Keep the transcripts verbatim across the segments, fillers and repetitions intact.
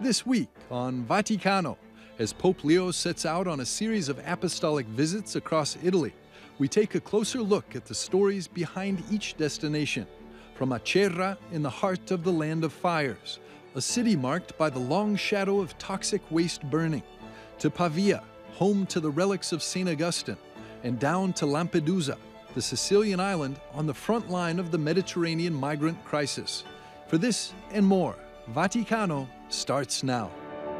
This week on Vaticano, as Pope Leo sets out on a series of apostolic visits across Italy, we take a closer look at the stories behind each destination. From Acerra in the heart of the Land of Fires, a city marked by the long shadow of toxic waste burning, to Pavia, home to the relics of Saint Augustine, and down to Lampedusa, the Sicilian island on the front line of the Mediterranean migrant crisis. For this and more, Vaticano starts now.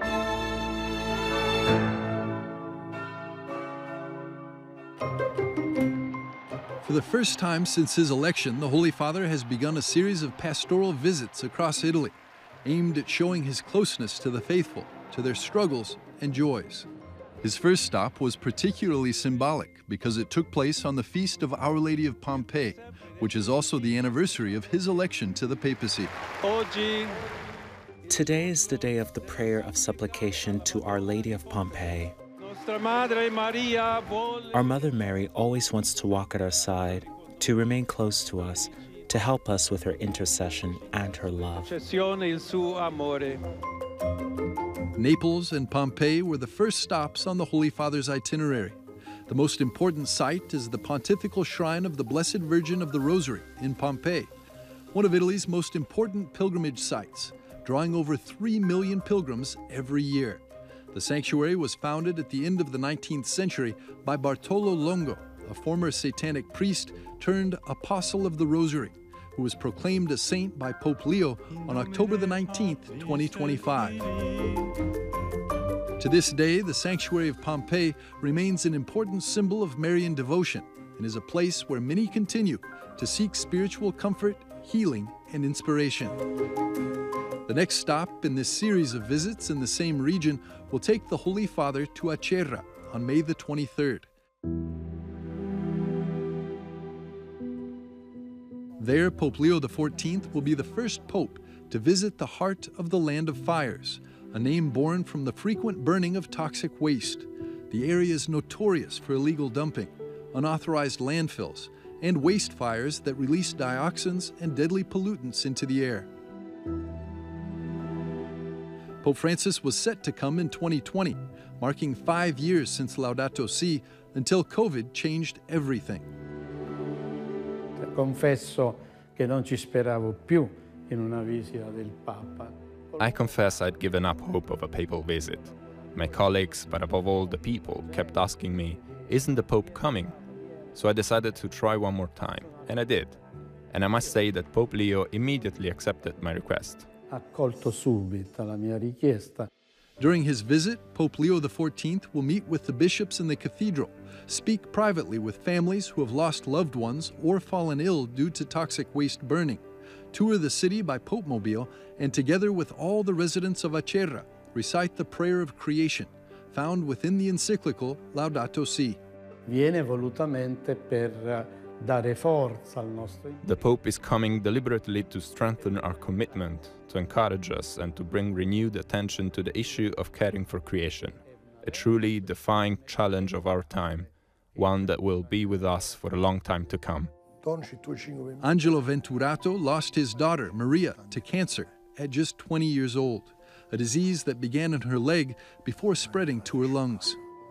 For the first time since his election, the Holy Father has begun a series of pastoral visits across Italy, aimed at showing his closeness to the faithful, to their struggles and joys. His first stop was particularly symbolic because it took place on the feast of Our Lady of Pompeii, which is also the anniversary of his election to the papacy. Today is the day of the prayer of supplication to Our Lady of Pompeii. Our Mother Mary always wants to walk at our side, to remain close to us, to help us with her intercession and her love. Naples and Pompeii were the first stops on the Holy Father's itinerary. The most important site is the Pontifical Shrine of the Blessed Virgin of the Rosary in Pompeii, one of Italy's most important pilgrimage sites, drawing over three million pilgrims every year. The sanctuary was founded at the end of the nineteenth century by Bartolo Longo, a former satanic priest turned apostle of the Rosary, who was proclaimed a saint by Pope Leo on October the nineteenth, twenty twenty-five. To this day, the sanctuary of Pompeii remains an important symbol of Marian devotion and is a place where many continue to seek spiritual comfort, healing, and inspiration. The next stop in this series of visits in the same region will take the Holy Father to Acerra on May the twenty-third. There, Pope Leo the fourteenth will be the first pope to visit the heart of the Land of Fires, a name born from the frequent burning of toxic waste. The area is notorious for illegal dumping, unauthorized landfills, and waste fires that release dioxins and deadly pollutants into the air. Pope Francis was set to come in twenty twenty, marking five years since Laudato Si, until COVID changed everything. Confesso che non ci speravo più in una visita del Papa. I confess I'd given up hope of a papal visit. My colleagues, but above all the people, kept asking me, "Isn't the Pope coming?" So I decided to try one more time, and I did. And I must say that Pope Leo immediately accepted my request. Accolto subito la mia richiesta. During his visit, Pope Leo the fourteenth will meet with the bishops in the cathedral, speak privately with families who have lost loved ones or fallen ill due to toxic waste burning, tour the city by Popemobile, and together with all the residents of Acerra, recite the prayer of creation, found within the encyclical Laudato Si. Viene volutamente per dare forza al nostro. The Pope is coming deliberately to strengthen our commitment, to encourage us, and to bring renewed attention to the issue of caring for creation, a truly defying challenge of our time, one that will be with us for a long time to come. Angelo Venturato lost his daughter, Maria, to cancer at just twenty years old, a disease that began in her leg before spreading to her lungs.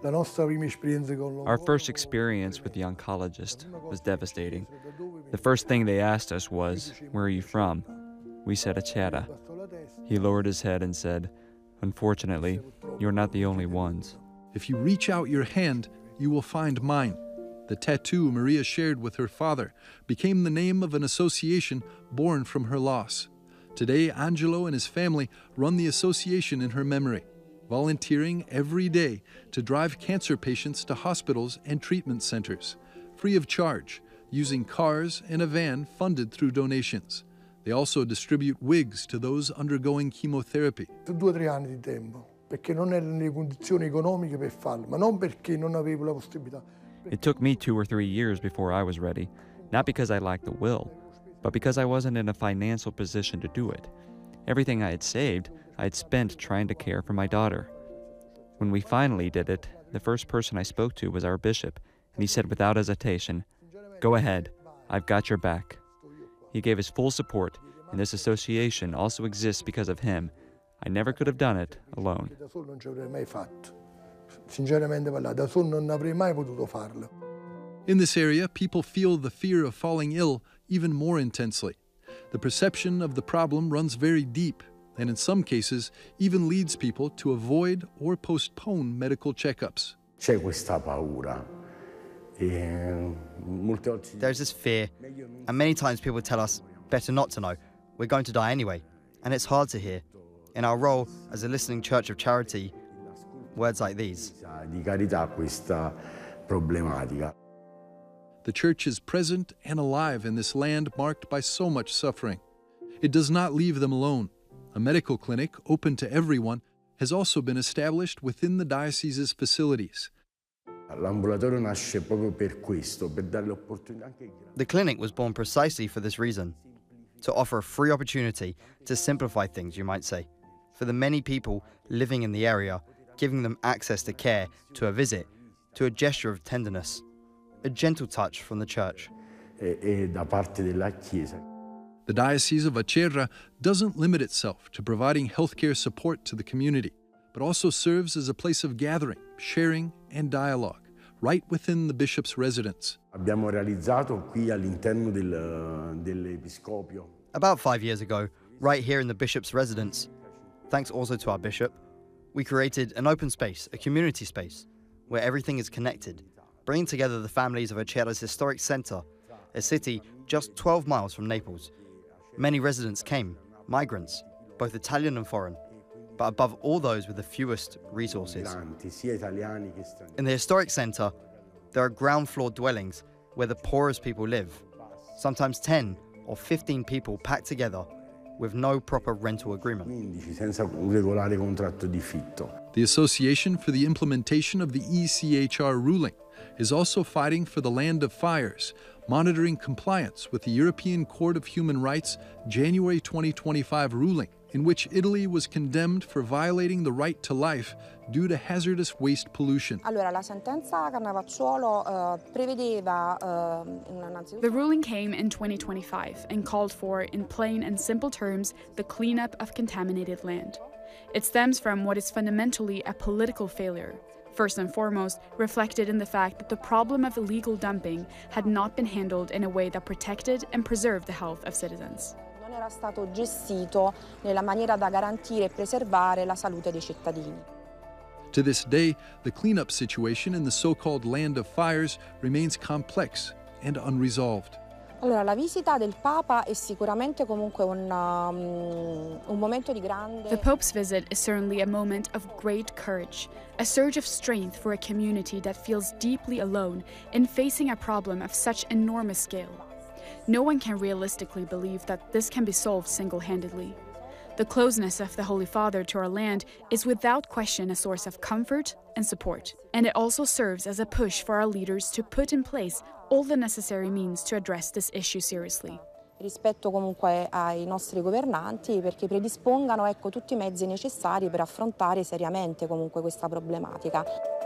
Our first experience with the oncologist was devastating. The first thing they asked us was, "Where are you from?" We said Acerra. He lowered his head and said, "Unfortunately, you're not the only ones." If you reach out your hand, you will find mine. The tattoo Maria shared with her father became the name of an association born from her loss. Today, Angelo and his family run the association in her memory, volunteering every day to drive cancer patients to hospitals and treatment centers, free of charge, using cars and a van funded through donations. They also distribute wigs to those undergoing chemotherapy. Due o tre anni di tempo, perché non ero nelle condizioni economiche per farlo, ma non perché non avevo la possibilità. It took me two or three years before I was ready, not because I lacked the will, but because I wasn't in a financial position to do it. Everything I had saved, I had spent trying to care for my daughter. When we finally did it, the first person I spoke to was our bishop, and he said without hesitation, "Go ahead, I've got your back." He gave his full support, and this association also exists because of him, I never could have done it alone. Da solo non ci avrei mai fatto. Sinceramente parlando, da solo non avrei mai potuto farlo. In this area, people feel the fear of falling ill even more intensely. The perception of the problem runs very deep, and in some cases even leads people to avoid or postpone medical checkups. C'è questa paura. E molte volte There's this fear, and many times people tell us, better not to know, we're going to die anyway. And it's hard to hear. In our role as a listening church of charity, words like these. di carità questa problematica. The church is present and alive in this land marked by so much suffering. It does not leave them alone. A medical clinic, open to everyone, has also been established within the diocese's facilities. L'ambulatorio nasce proprio per questo, per dare l'opportunità anche ai grandi. The clinic was born precisely for this reason, to offer a free opportunity to simplify things, you might say, for the many people living in the area, giving them access to care, to a visit, to a gesture of tenderness, a gentle touch from the church. E, e da parte della Chiesa. The Diocese of Acerra doesn't limit itself to providing healthcare support to the community, but also serves as a place of gathering, sharing, and dialogue, right within the bishop's residence. Abbiamo realizzato qui all'interno del, dell'Episcopio. About five years ago, right here in the bishop's residence, thanks also to our bishop, we created an open space, a community space, where everything is connected, bringing together the families of Acerra's historic center, a city just twelve miles from Naples. Many residents came, migrants, both Italian and foreign, but above all those with the fewest resources. In the historic center, there are ground floor dwellings where the poorest people live, sometimes ten or fifteen people packed together with no proper rental agreement. Senza un regolare contratto di fitto. The Association for the Implementation of the E C H R ruling is also fighting for the Land of Fires, monitoring compliance with the European Court of Human Rights January twenty twenty-five ruling, in which Italy was condemned for violating the right to life due to hazardous waste pollution. Allora, la sentenza Cannavacciuolo uh, prevedeva uh, innanzitutto... The ruling came in twenty twenty-five and called for, in plain and simple terms, the cleanup of contaminated land. It stems from what is fundamentally a political failure, first and foremost reflected in the fact that the problem of illegal dumping had not been handled in a way that protected and preserved the health of citizens. Non era stato gestito nella maniera da garantire e preservare la salute dei cittadini. To this day, the cleanup situation in the so-called Land of Fires remains complex and unresolved. Allora, la visita del Papa è sicuramente comunque un, um, un momento di grande... The Pope's visit is certainly a moment of great courage, a surge of strength for a community that feels deeply alone in facing a problem of such enormous scale. No one can realistically believe that this can be solved single-handedly. The closeness of the Holy Father to our land is without question a source of comfort and support, and it also serves as a push for our leaders to put in place all the necessary means to address this issue seriously. Rispetto comunque ai nostri governanti perché predispongano ecco, tutti i mezzi necessari per affrontare seriamente comunque questa problematica.